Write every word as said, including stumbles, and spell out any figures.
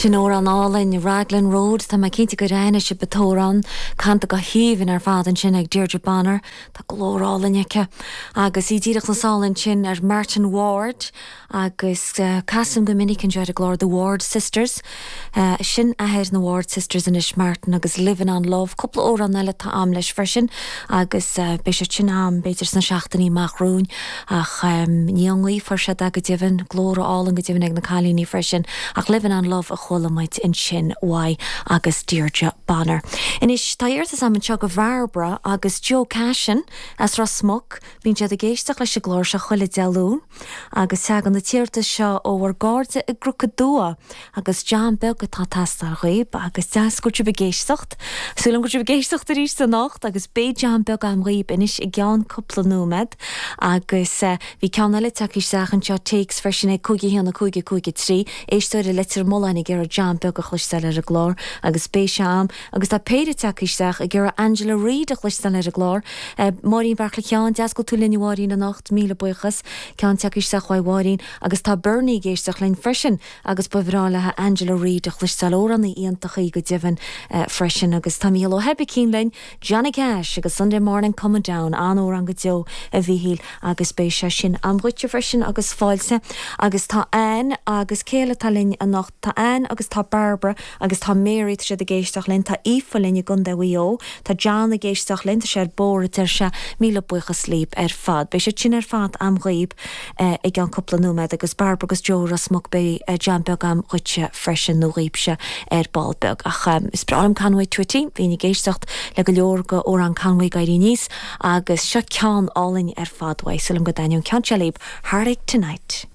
Tinór an álainn Raglan Road tá mai cinnte go réine se betóran canta go híomhann ar fad an sin ag Deirdre Banner tá glórálainnice agus í ddíireach na sálainn sin ar Martin Ward agus uh, casam go minic an deir glór the Ward Sisters uh, sin ahead na Ward Sisters in is Martin agus Living on Love couple ó an eile tá am leis freisin agus uh, be se sin am beidir sna seachtaí machrún ach um, níongaí for se a go divan glóra álan go divan ag na cálíní freisin ach Living on Love a cholamid in sin wai agus Deirdre Banner. Inis tairta sam an go bharbra agus Joe Cashin as ra smog bín sé a géisteach leis se glór se chuile deún agus te an na tíirta seo óhar gáde i grúcadúa agus John Bell go tá tastal réib agus deas gote begéistecht Súlam gote begéistecht a rísta nacht agus bé John Bell am réib inis i gceann coppla nómed agus bhí ceanna le take sechan seo takes freisin é cúigi híanna cúigi cúigi trí éisteir a litir mollainnig ar a John Bell go chluisteil ar a glór agus bé seam agus tá péide takeisteach a gur Angela Reid a chluisteil ar a glór Maureen Barclay ceann deas go tú linneháirín na nacht míle buchas ceann takeisteach bhhaín agus tá Bernie géisteach lein freisin agus bhrálathe Angela Reid a chluisteil ó an íontachaí go divan freisin agus tá mílo hebbe cín lein Johnny Cash agus Sunday Morning Coming Down an ó an go deo a bhíhíl agus bé se sin amhuiite freisin agus fáilte agus tá Anne agus céile talinn a nacht tá Anne agus tá Barbara agus tá Mary sé a géisteach linn tá Aoife linne gunda bhío tá John a géisteach linn sé bóra tir se míle buchas slíp ar fad bé sé sin ar fad am ghaib ag an coppla nómed agus Barbara agus Joe rasmog bé John Bell am chuite freisin nó ríbse ar Balbeg ach is bralam canhaid tuaití hína géisteacht le go leor go ó an canhaid gaiirí níos agus se ceann álainn ar fadhaid sulam go dainún ceann se líb Heartache Tonight.